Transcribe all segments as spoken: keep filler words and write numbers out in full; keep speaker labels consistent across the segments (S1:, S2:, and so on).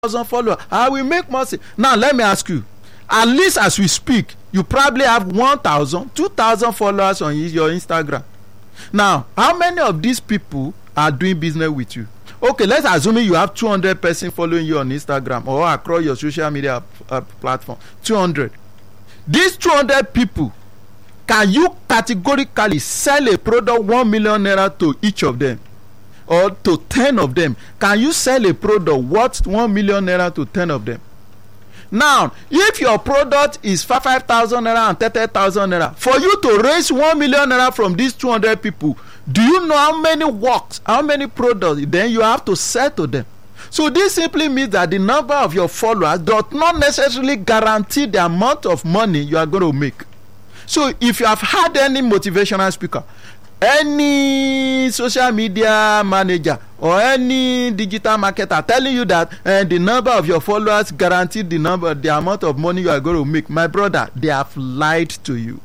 S1: thousand followers, I will make more. Now let me ask you, at least as we speak, you probably have one thousand, two thousand followers on your Instagram. Now, how many of these people are doing business with you? Okay, let's assume you have two hundred persons following you on Instagram or across your social media uh, platform. two hundred. These two hundred people, can you categorically sell a product one million naira to each of them? Or to ten of them? Can you sell a product worth one million naira to ten of them? Now, if your product is five thousand naira and thirty thousand naira, for you to raise one million naira from these two hundred people, do you know how many works, how many products then you have to sell to them? So this simply means that the number of your followers does not necessarily guarantee the amount of money you are going to make. So if you have had any motivational speaker, any social media manager, or any digital marketer telling you that uh, the number of your followers guaranteed the number, the amount of money you are going to make, my brother, they have lied to you.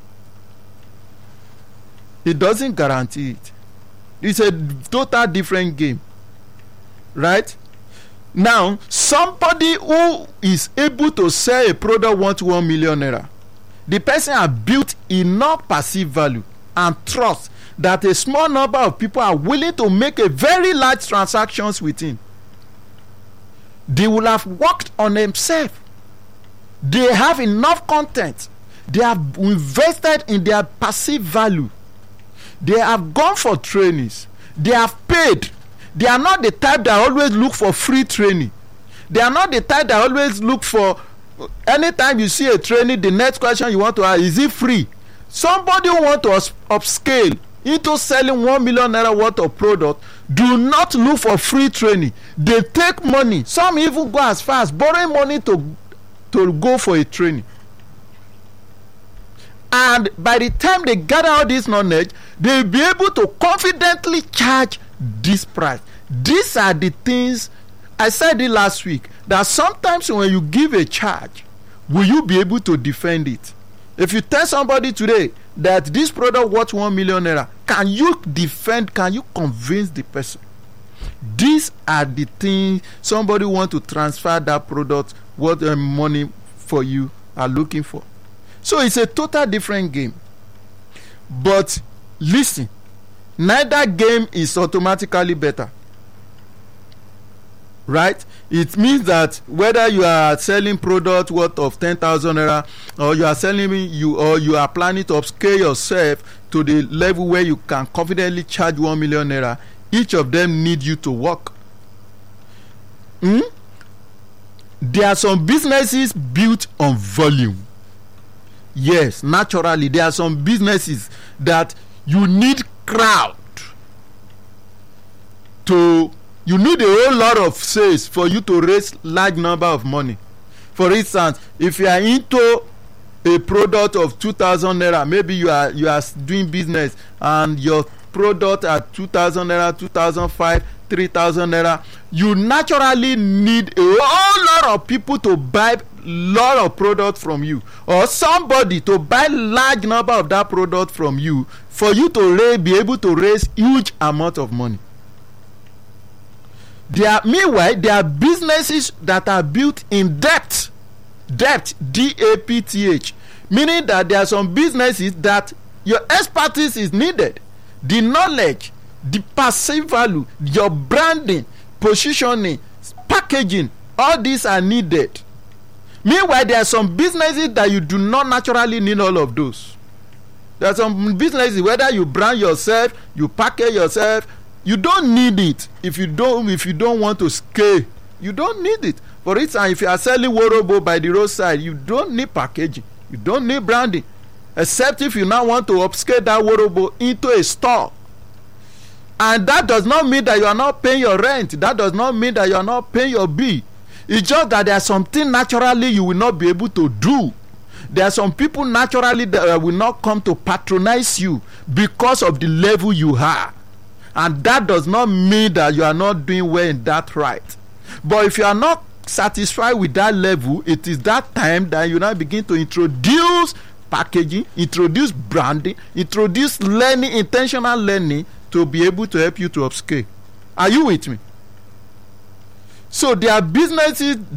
S1: It doesn't guarantee it. It's a total different game, right? Now, somebody who is able to sell a product worth one million naira, the person has built enough perceived value and trust that a small number of people are willing to make a very large transactions with him. They will have worked on themselves. They have enough content. They have invested in their perceived value. They have gone for trainings. They have paid. They are not the type that always look for free training. They are not the type that always look for, anytime you see a training, the next question you want to ask, is it free? Somebody who want to upscale into selling one million naira worth of product do not look for free training. They take money. Some even go as far as borrowing money to to go for a training. And by the time they gather all this knowledge, they'll be able to confidently charge this price. These are the things I said it last week, that sometimes when you give a charge, will you be able to defend it? If you tell somebody today that this product worth one million naira, can you defend, can you convince the person? These are the things somebody want to transfer that product, what uh, money for you are looking for. So it's a total different game. But listen, neither game is automatically better. Right? It means that whether you are selling product worth of ten thousand naira, or you are selling you or you are planning to upscale yourself to the level where you can confidently charge one million naira, each of them need you to work. Hmm? There are some businesses built on volume. Yes, naturally, there are some businesses that you need crowd to. You need a whole lot of sales for you to raise large number of money. For instance, if you are into a product of two thousand naira, maybe you are you are doing business and your product at two thousand naira, two thousand five, three thousand naira, you naturally need a whole lot of people to buy lot of product from you, or somebody to buy large number of that product from you for you to raise, be able to raise huge amount of money. There are, meanwhile, there are businesses that are built in depth. Depth, D A P T H. Meaning that there are some businesses that your expertise is needed. The knowledge, the perceived value, your branding, positioning, packaging, all these are needed. Meanwhile, there are some businesses that you do not naturally need all of those. There are some businesses, whether you brand yourself, you package yourself, you don't need it. If you don't, if you don't want to scale, you don't need it. For instance, if you are selling Worobo by the roadside, you don't need packaging. You don't need branding, except if you now want to upscale that Worobo into a store. And that does not mean that you are not paying your rent. That does not mean that you are not paying your bill. It's just that there are something naturally you will not be able to do. There are some people naturally that will not come to patronize you because of the level you are. And that does not mean that you are not doing well in that right. But if you are not satisfied with that level, it is that time that you now begin to introduce packaging, introduce branding, introduce learning, intentional learning to be able to help you to upscale. Are you with me? So there are businesses